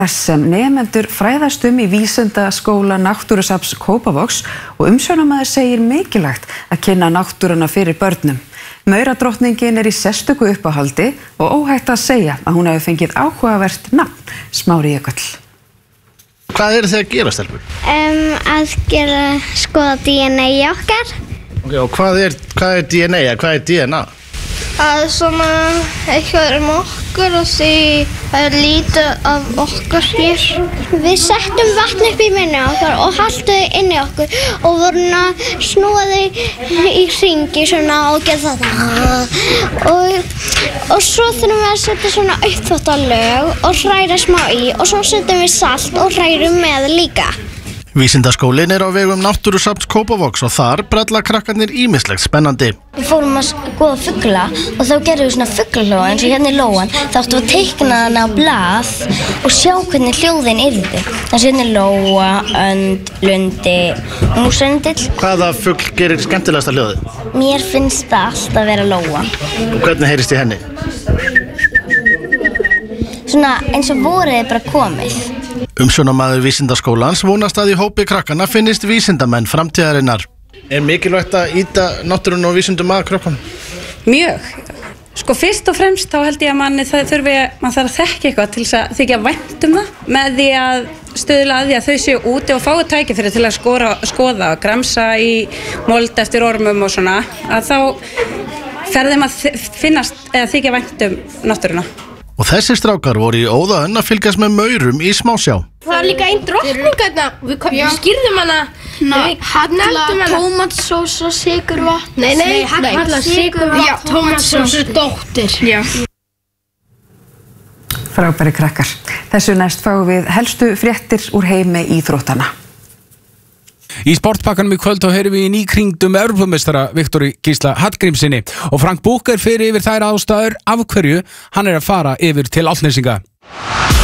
Sem nemendur fræðast í vísindaskóla Náttúrusafns Kópavogs og umsjónarmaður segir mikilvægt að kynna náttúruna fyrir börnum. Mauradrottningin í sérstöku uppáhaldi og óhætt að segja að hún hefur fengið áhugavert nafn, Smári Jökull. Hvað þið að gera, stelpur? Að skoða DNA í okkar. Okay, og hvað er DNA? Hvað er DNA? Að svona eitthvað okkur og því að lítið af okkar hér. Við settum vatn upp í minni okkar og haldum inn í okkur og vorum að snúa þau í hringi svona og gera þetta. Og svo þurfum við að setja svona uppþvottalög og hræra smá í og svo setjum við salt og hrærum með líka. Vísindaskólinn á vegum Náttúrusafns Kópavogs og þar bralla krakkarnir ýmislegt spennandi. Við fórum að skoða fugla og þá gerðum við svona fuglahljóð eins og hérna í lóan. Þá áttum við að teikna hana á blað og sjá hvernig hljóðin yrði. Þannig hérna er lóa, önd, lundi og músendill. Hvaða fugl gerir skemmtilegasta hljóðið? Mér finnst það alltaf vera lóa. Og hvernig heyrist í henni? Svona eins og vorið er bara komið. Umsjónarmaður vísindaskólans vonast að í hópi krakkana finnist vísindamenn framtíðarinnar. Er mikilvægt að ýta náttúrunni og vísindum að krökkum? Mjög. Fyrst og fremst þá held ég að maður þarf að þekka eitthvað til að þykja vænt það með því að stuðla að því að þau séu úti og fái tækifæri til að skoða og gramsa í mold eftir ormum og svona, að þá fer þeim að finnast eða þykja vænt náttúruna. Og þessi strákar voru í óðaönn að fylgjast með maurum í smásjá. Það líka einn drottning hérna. Við skýrðum hana. Halla, tómatsós og sykurvatn. Nei, Halla, sykurvatn, tómatsós og dóttir. Já. Frábæri krakkar. Þessu næst fáum við helstu fréttir úr heimi íþróttana. Í sportpakkanum í kvöld þá heyrum við í nýkringdum Evrópumeistara Viktori Gísla Hallgrímssyni og Frank Búker fer yfir þær ástæður af hverju hann er að fara yfir til Álftnesinga.